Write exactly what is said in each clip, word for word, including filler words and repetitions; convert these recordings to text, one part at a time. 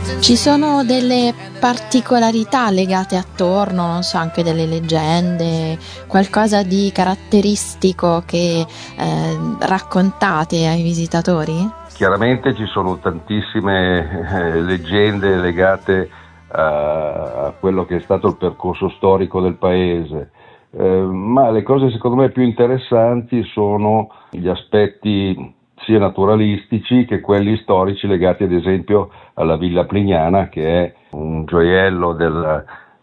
Ci sono delle particolarità legate attorno, non so, anche delle leggende, qualcosa di caratteristico che eh, raccontate ai visitatori? Chiaramente ci sono tantissime eh, leggende legate a, a quello che è stato il percorso storico del paese, eh, ma le cose secondo me più interessanti sono gli aspetti sia naturalistici che quelli storici legati ad esempio alla Villa Plignana, che è un gioiello del,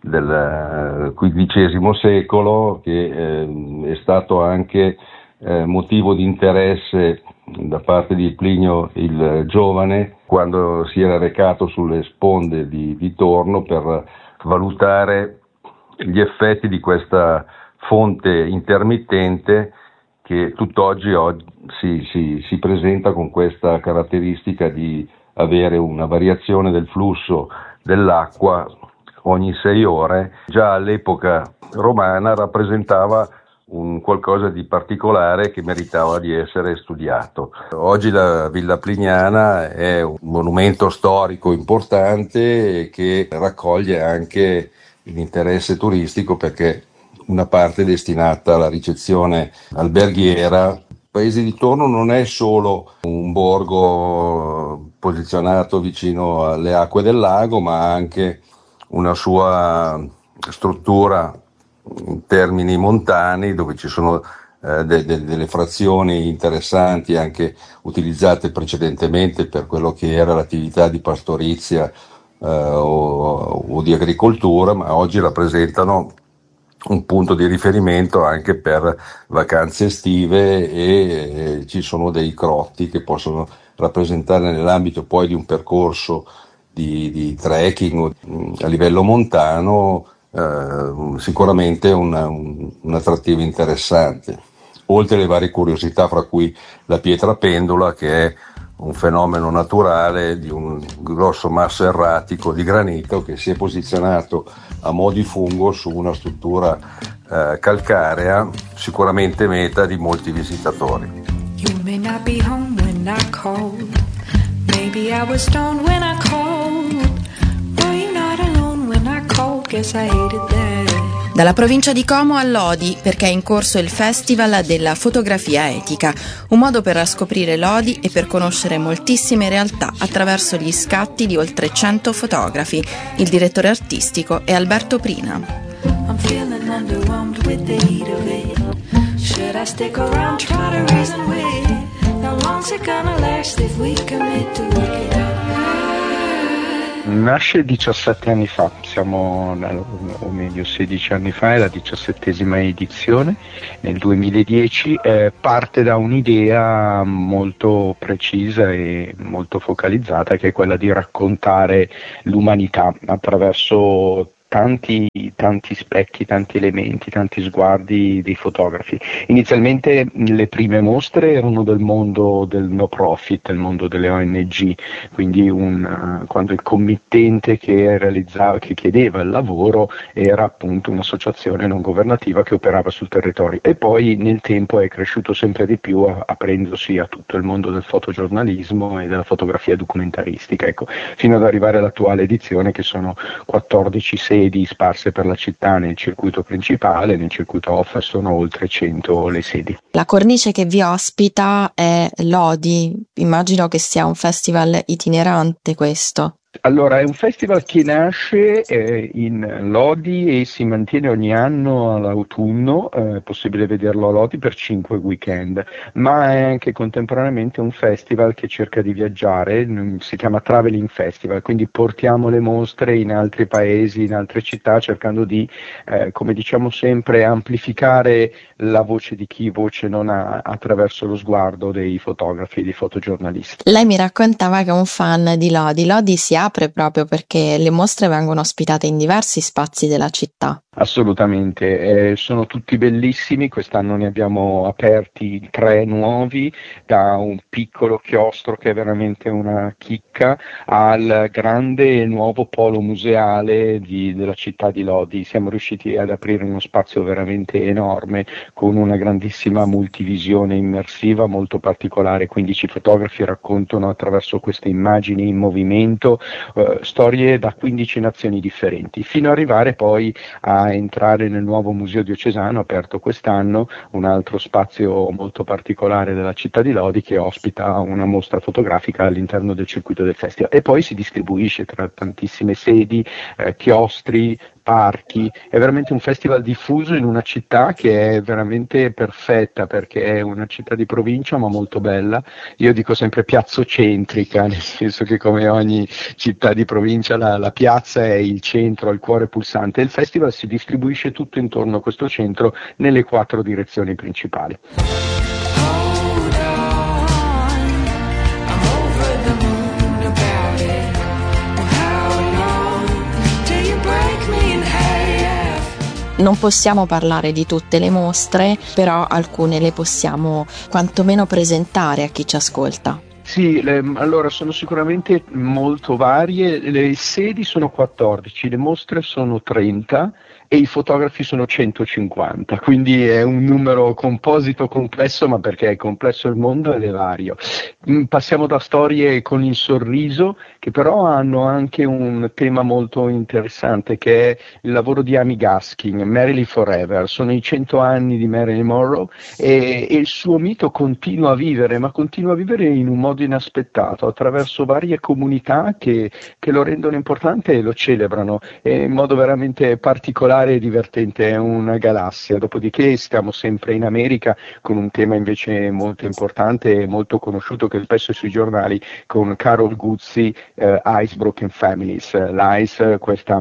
del quindicesimo secolo, che eh, è stato anche eh, motivo di interesse da parte di Plinio il Giovane quando si era recato sulle sponde di, di Torno per valutare gli effetti di questa fonte intermittente che tutt'oggi oggi si, si, si presenta con questa caratteristica di avere una variazione del flusso dell'acqua ogni sei ore. Già all'epoca romana rappresentava un qualcosa di particolare che meritava di essere studiato. Oggi la Villa Plignana è un monumento storico importante che raccoglie anche l'interesse turistico perché una parte è destinata alla ricezione alberghiera. Il paese di Torno non è solo un borgo posizionato vicino alle acque del lago, ma anche una sua struttura in termini montani dove ci sono eh, de- de- delle frazioni interessanti anche utilizzate precedentemente per quello che era l'attività di pastorizia eh, o, o di agricoltura, ma oggi rappresentano un punto di riferimento anche per vacanze estive e eh, ci sono dei crotti che possono rappresentare nell'ambito poi di un percorso di, di trekking mh, a livello montano eh, sicuramente una, un, un'attrattiva interessante, oltre alle varie curiosità fra cui la pietra pendula, che è un fenomeno naturale di un grosso masso erratico di granito che si è posizionato a mo' di fungo su una struttura eh, calcarea, sicuramente meta di molti visitatori. You may not be home when I called. Maybe I was stoned when I called. Were you not alone when I called? Guess I hated that. Dalla provincia di Como a Lodi, perché è in corso il Festival della fotografia etica, un modo per scoprire Lodi e per conoscere moltissime realtà attraverso gli scatti di oltre cento fotografi. Il direttore artistico è Alberto Prina. I'm feeling underwhelmed with the heat of it. Should I stick around, try to reason with it? How long's it gonna last if we commit to work it out? Nasce diciassette anni fa, siamo, o meglio sedici anni fa, è la diciassettesima edizione, nel duemiladieci, eh, parte da un'idea molto precisa e molto focalizzata, che è quella di raccontare l'umanità attraverso tanti, tanti specchi, tanti elementi, tanti sguardi dei fotografi. Inizialmente le prime mostre erano del mondo del no profit, del mondo delle O N G, quindi un, uh, quando il committente che realizzava, che chiedeva il lavoro era appunto un'associazione non governativa che operava sul territorio, e poi nel tempo è cresciuto sempre di più a, aprendosi a tutto il mondo del fotogiornalismo e della fotografia documentaristica, ecco, fino ad arrivare all'attuale edizione, che sono quattordici sedi sparse per la città nel circuito principale. Nel circuito off sono oltre cento le sedi. La cornice che vi ospita è Lodi, immagino che sia un festival itinerante questo. Allora, è un festival che nasce eh, in Lodi e si mantiene ogni anno all'autunno, è possibile vederlo a Lodi per cinque weekend, ma è anche contemporaneamente un festival che cerca di viaggiare, si chiama Traveling Festival, quindi portiamo le mostre in altri paesi, in altre città, cercando di, eh, come diciamo sempre, amplificare la voce di chi voce non ha attraverso lo sguardo dei fotografi e dei fotogiornalisti. Lei mi raccontava che è un fan di Lodi. Lodi si apre proprio perché le mostre vengono ospitate in diversi spazi della città. Assolutamente, eh, sono tutti bellissimi, quest'anno ne abbiamo aperti tre nuovi, da un piccolo chiostro che è veramente una chicca al grande e nuovo polo museale di, della città di Lodi. Siamo riusciti ad aprire uno spazio veramente enorme con una grandissima multivisione immersiva molto particolare, quindici fotografi raccontano attraverso queste immagini in movimento eh, storie da quindici nazioni differenti, fino ad arrivare poi a entrare nel nuovo museo diocesano aperto quest'anno, un altro spazio molto particolare della città di Lodi che ospita una mostra fotografica all'interno del circuito del festival, e poi si distribuisce tra tantissime sedi, eh, chiostri, parchi. È veramente un festival diffuso in una città che è veramente perfetta, perché è una città di provincia ma molto bella. Io dico sempre piazzocentrica, nel senso che come ogni città di provincia la, la piazza è il centro, il cuore pulsante, e il festival si distribuisce tutto intorno a questo centro nelle quattro direzioni principali. Non possiamo parlare di tutte le mostre, però alcune le possiamo quantomeno presentare a chi ci ascolta. Sì, le, allora sono sicuramente molto varie, le sedi sono quattordici, le mostre sono trenta e i fotografi sono centocinquanta, quindi è un numero composito complesso, ma perché è complesso il mondo ed è vario. Passiamo da storie con il sorriso, che però hanno anche un tema molto interessante, che è il lavoro di Amy Gaskin, Marilyn Forever. Sono i cento anni di Marilyn Monroe e, e il suo mito continua a vivere, ma continua a vivere in un modo inaspettato, attraverso varie comunità che, che lo rendono importante e lo celebrano e in modo veramente particolare e divertente. È una galassia. Dopodiché stiamo sempre in America con un tema invece molto importante e molto conosciuto che spesso è sui giornali, con Carol Guzzi, eh, Ice Broken Families. L'Ice, questa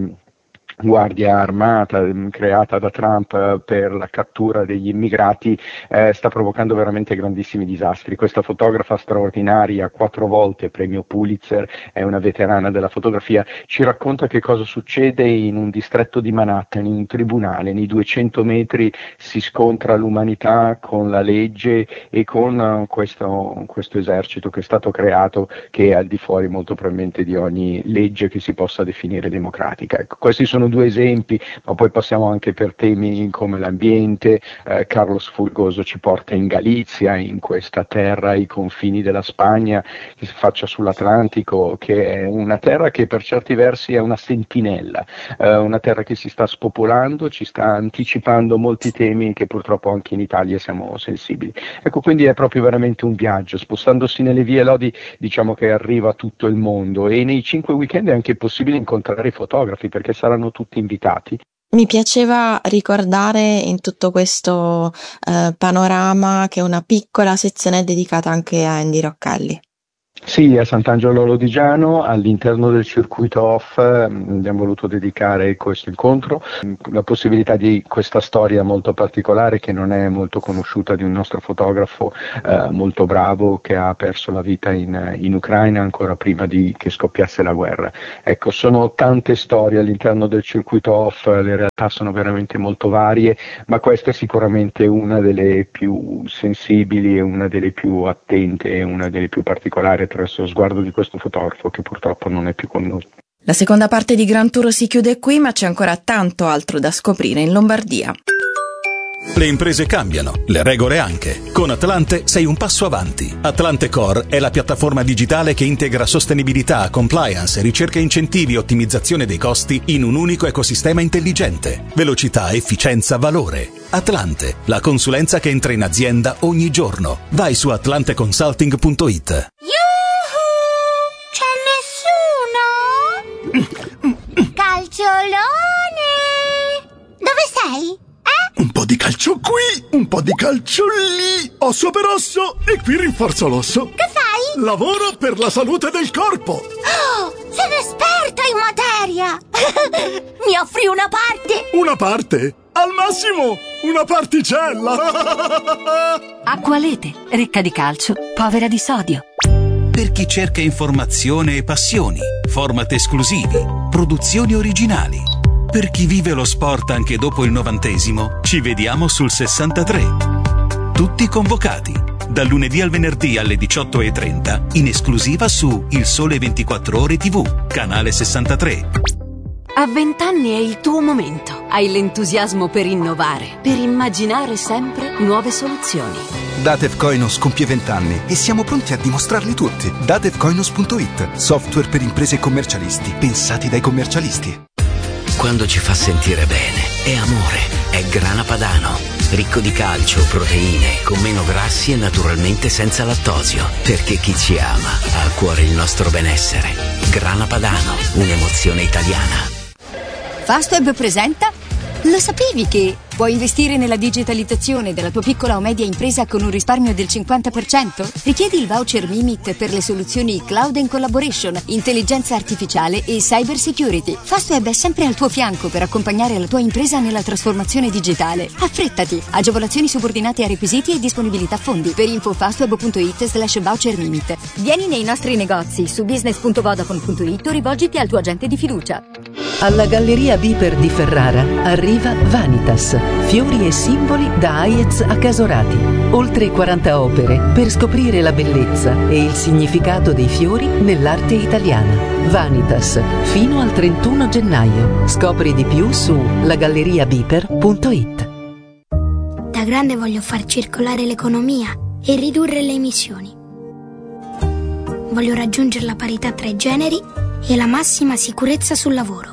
guardia armata creata da Trump per la cattura degli immigrati, eh, sta provocando veramente grandissimi disastri. Questa fotografa straordinaria, quattro volte premio Pulitzer, è una veterana della fotografia, ci racconta che cosa succede in un distretto di Manhattan, in un tribunale. Nei duecento metri si scontra l'umanità con la legge e con uh, questo, questo esercito che è stato creato, che è al di fuori molto probabilmente di ogni legge che si possa definire democratica. Ecco, questi sono due esempi, ma poi passiamo anche per temi come l'ambiente. eh, Carlos Fulgoso ci porta in Galizia, in questa terra ai confini della Spagna, che si affaccia sull'Atlantico, che è una terra che per certi versi è una sentinella, eh, una terra che si sta spopolando, ci sta anticipando molti temi che purtroppo anche in Italia siamo sensibili. Ecco, quindi è proprio veramente un viaggio, spostandosi nelle vie Lodi diciamo che arriva tutto il mondo, e nei cinque weekend è anche possibile incontrare i fotografi perché saranno tutti invitati. Mi piaceva ricordare in tutto questo eh, panorama che una piccola sezione è dedicata anche a Andy Roccalli. Sì, a Sant'Angelo Lodigiano, all'interno del circuito off, abbiamo voluto dedicare questo incontro, la possibilità di questa storia molto particolare che non è molto conosciuta, di un nostro fotografo eh, molto bravo che ha perso la vita in, in Ucraina ancora prima di che scoppiasse la guerra. Ecco, sono tante storie all'interno del circuito off, le realtà sono veramente molto varie, ma questa è sicuramente una delle più sensibili e una delle più attente e una delle più particolari attraverso lo sguardo di questo fotografo che purtroppo non è più con noi. La seconda parte di Grand Tour si chiude qui, ma c'è ancora tanto altro da scoprire in Lombardia. Le imprese cambiano, le regole anche. Con Atlante sei un passo avanti. Atlante Core è la piattaforma digitale che integra sostenibilità, compliance, ricerca incentivi e ottimizzazione dei costi in un unico ecosistema intelligente. Velocità, efficienza, valore. Atlante, la consulenza che entra in azienda ogni giorno. Vai su atlante consulting punto it. Yuhu! C'è nessuno? Calciolone! Dove sei? Un po' di calcio qui, un po' di calcio lì, osso per osso e qui rinforzo l'osso. Che fai? Lavoro per la salute del corpo. Oh, sono esperta in materia. Mi offri una parte? Una parte? Al massimo, una particella. Acqualete, ricca di calcio, povera di sodio. Per chi cerca informazione e passioni, format esclusivi, produzioni originali. per chi vive lo sport anche dopo il novantesimo, ci vediamo sul sessantatré. Tutti convocati, dal lunedì al venerdì alle diciotto e trenta, in esclusiva su Il Sole ventiquattro Ore tivù, canale sessantatré. A vent'anni è il tuo momento. Hai l'entusiasmo per innovare, per immaginare sempre nuove soluzioni. Datev Koinos compie vent'anni e siamo pronti a dimostrarli tutti. datev koinos punto it, software per imprese e commercialisti, pensati dai commercialisti. Quando ci fa sentire bene, è amore, è Grana Padano. Ricco di calcio, proteine, con meno grassi e naturalmente senza lattosio. Perché chi ci ama ha a cuore il nostro benessere. Grana Padano, un'emozione italiana. Fastweb presenta. Lo sapevi che puoi investire nella digitalizzazione della tua piccola o media impresa con un risparmio del cinquanta per cento? Richiedi il voucher Mimit per le soluzioni Cloud and Collaboration, intelligenza artificiale e cyber security. Fastweb è sempre al tuo fianco per accompagnare la tua impresa nella trasformazione digitale. Affrettati! Agevolazioni subordinate a requisiti e disponibilità fondi. Per info fastweb punto it slash voucher Mimit. Vieni nei nostri negozi su business punto vodafone punto it o rivolgiti al tuo agente di fiducia. Alla Galleria Biper di Ferrara arriva Vanitas, fiori e simboli da Aiez a Casorati. Oltre quaranta opere per scoprire la bellezza e il significato dei fiori nell'arte italiana. Vanitas, fino al trentuno gennaio. Scopri di più su la galleria biper punto it. Da grande voglio far circolare l'economia e ridurre le emissioni. Voglio raggiungere la parità tra i generi e la massima sicurezza sul lavoro.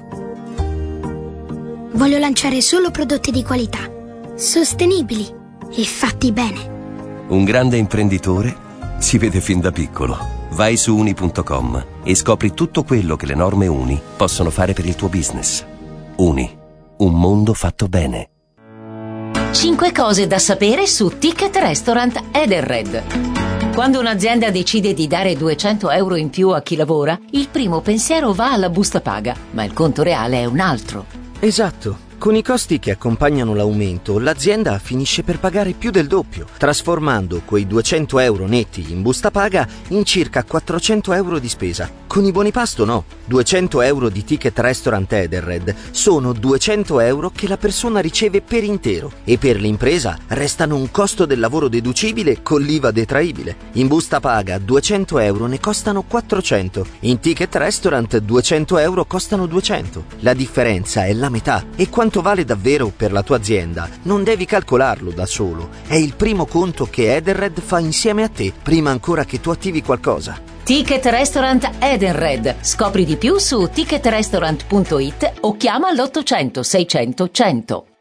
Voglio lanciare solo prodotti di qualità, sostenibili e fatti bene. Un grande imprenditore si vede fin da piccolo. Vai su uni punto com e scopri tutto quello che le norme Uni possono fare per il tuo business. Uni, un mondo fatto bene. Cinque cose da sapere su Ticket Restaurant Edenred. Quando un'azienda decide di dare duecento euro in più a chi lavora, il primo pensiero va alla busta paga, ma il conto reale è un altro. Esatto. Con i costi che accompagnano l'aumento, l'azienda finisce per pagare più del doppio, trasformando quei duecento euro netti in busta paga in circa quattrocento euro di spesa. Con i buoni pasto no. duecento euro di Ticket Restaurant Edenred sono duecento euro che la persona riceve per intero e per l'impresa restano un costo del lavoro deducibile con l'I V A detraibile. In busta paga duecento euro ne costano quattrocento, in Ticket Restaurant duecento euro costano duecento. La differenza è la metà e quanto vale davvero per la tua azienda non devi calcolarlo da solo. È il primo conto che Edenred fa insieme a te prima ancora che tu attivi qualcosa. Ticket Restaurant Edenred. Scopri di più su ticket restaurant punto it o chiama l'ottocento seicento cento.